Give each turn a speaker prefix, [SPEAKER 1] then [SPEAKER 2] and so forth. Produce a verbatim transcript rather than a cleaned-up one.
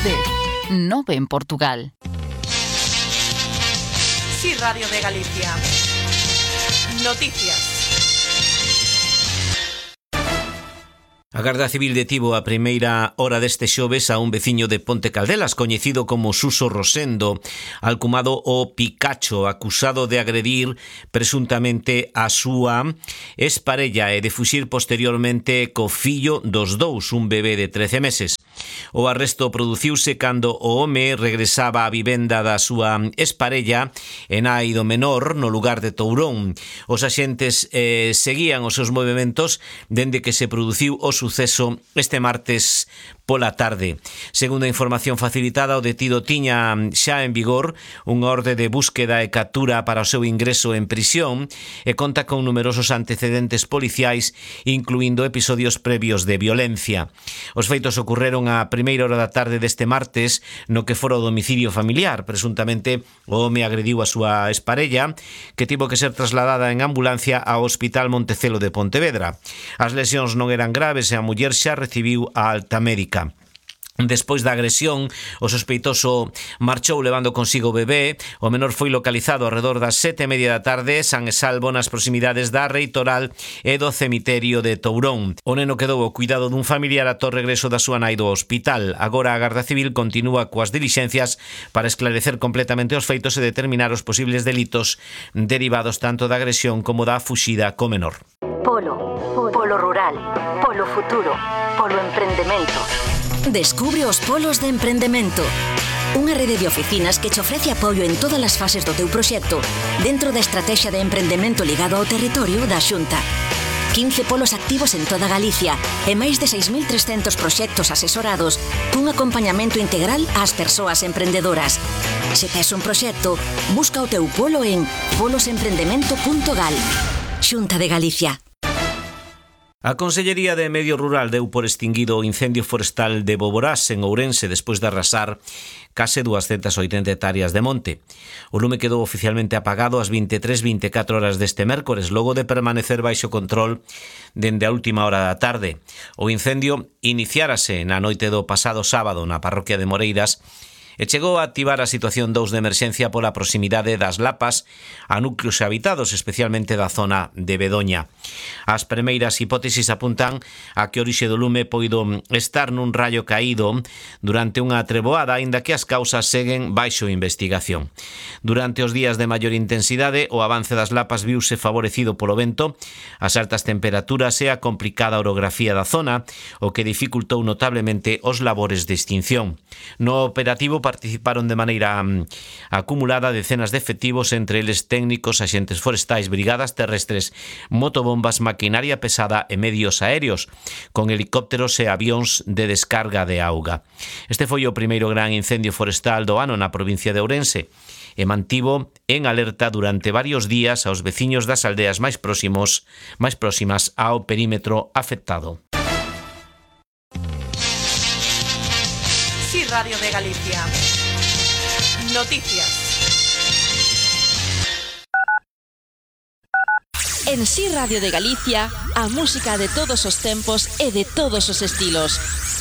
[SPEAKER 1] de Nove en Portugal.
[SPEAKER 2] Sí, Radio de Galicia. Noticias.
[SPEAKER 3] A Garda Civil detivo a primeira hora deste xoves a un veciño de Ponte Caldelas, coñecido como Suso Rosendo, alcumado o Picacho, acusado de agredir presuntamente a súa exparella e de fuxir posteriormente co fillo dos dous, un bebé de trece meses. O arresto produciuse cando o home regresaba á vivenda da súa exparella en nai do menor no lugar de Tourón. Os axentes eh, seguían os seus movimentos dende que se produciu o suceso este martes pola tarde. Segundo a información facilitada, o detido tiña xa en vigor unha orde de búsqueda e captura para o seu ingreso en prisión e conta con numerosos antecedentes policiais, incluindo episodios previos de violencia. Os feitos ocurreron a primeira hora da tarde deste martes no que fora o domicilio familiar. Presuntamente o home agrediu a súa exparella, que tivo que ser trasladada en ambulancia ao Hospital Montecelo de Pontevedra. As lesións non eran graves e a muller xa recibiu a alta médica. Despois da agresión, o sospeitoso marchou levando consigo o bebé. O menor foi localizado arredor das sete e media da tarde, san e salvo nas proximidades da Reitoral e do cemiterio de Tourón. O neno quedou ao cuidado dun familiar ata o regreso da súa nai do hospital. Agora a Garda Civil continúa coas dilixencias para esclarecer completamente os feitos e determinar os posibles delitos derivados tanto da agresión como da fuxida co menor.
[SPEAKER 4] Polo, polo rural, polo futuro, polo emprendemento.
[SPEAKER 5] Descubre os polos de emprendemento. Unha rede de oficinas que te ofrece apoio en todas as fases do teu proxecto dentro da estrategia de emprendemento ligado ao territorio da Xunta. quince polos activos en toda Galicia e máis de seis mil trescentos proxectos asesorados cun acompañamento integral ás persoas emprendedoras. Se tes un proxecto, busca o teu polo en polos emprendemento punto gal. Xunta de Galicia.
[SPEAKER 3] A Consellería de Medio Rural deu por extinguido o incendio forestal de Boborás en Ourense despois de arrasar case duascentas oitenta hectáreas de monte. O lume quedou oficialmente apagado ás vinte e tres vinte e catro horas deste mércores, logo de permanecer baixo control dende a última hora da tarde. O incendio iniciárase na noite do pasado sábado na parroquia de Moreiras e chegou a activar a situación dous de emerxencia pola proximidade das lapas a núcleos habitados, especialmente da zona de Bedoña. As primeiras hipótesis apuntan a que o orixe do lume poido estar nun raio caído durante unha treboada, aínda que as causas seguen baixo investigación. Durante os días de maior intensidade, o avance das lapas viuse favorecido polo vento, as altas temperaturas e a complicada orografía da zona, o que dificultou notablemente os labores de extinción. No operativo participaron de maneira um, acumulada decenas de efectivos, entre eles técnicos, axentes forestais, brigadas terrestres, motobombas, maquinaria pesada e medios aéreos, con helicópteros e avións de descarga de auga. Este foi o primeiro gran incendio forestal do ano na provincia de Ourense e mantivo en alerta durante varios días aos veciños das aldeas máis próximos, máis próximas ao perímetro afectado.
[SPEAKER 2] Sí, Radio de Galicia. Noticias.
[SPEAKER 6] En Sí Radio de Galicia, a música de todos os tempos e de todos os estilos.